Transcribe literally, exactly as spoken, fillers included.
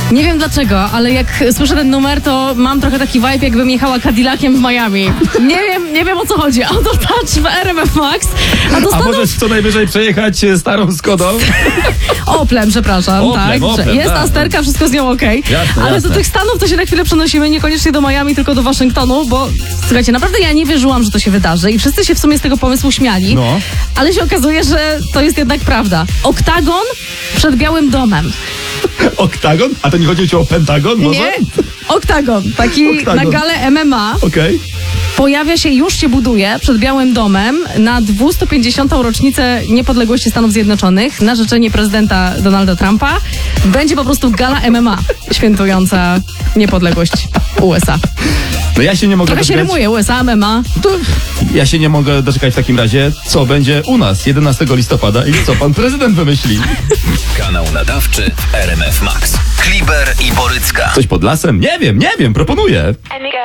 Nie wiem dlaczego, ale jak słyszę ten numer, to mam trochę taki vibe, jakbym jechała Cadillaciem w Miami. Nie wiem, nie wiem o co chodzi. Autotouch w R M F Max. A, do A Stanów... możesz co najwyżej przejechać e, starą Skodą? Oplem, przepraszam. Oplem, tak. Oplem, Jest tak. Asterka, wszystko z nią okej. Jasne, Ale jasne. do tych Stanów to się na chwilę przenosimy, niekoniecznie do Miami, tylko do Waszyngtonu, bo słuchajcie, naprawdę ja nie wierzyłam, że to się wydarzy i wszyscy się w sumie z tego pomysłu śmiali, No. ale się okazuje, że to jest jednak prawda. Oktagon przed Białym Domem. Oktagon? A to nie chodzi ci o Pentagon może? Nie, Oktagon, taki Oktagon. na galę M M A. Okej. Pojawia się, już się buduje przed Białym Domem na dwieście pięćdziesiątą rocznicę niepodległości Stanów Zjednoczonych na życzenie prezydenta Donalda Trumpa. Będzie po prostu gala M M A świętująca niepodległość U S A. No ja się nie mogę Trochę się doczekać. rymuje U S A, M M A. To ja się nie mogę doczekać w takim razie, co będzie u nas jedenastego listopada i co pan prezydent wymyśli. Kanał nadawczy w R M F Max. Kliber i Borycka. Coś pod lasem? Nie wiem, nie wiem, proponuję. Amiga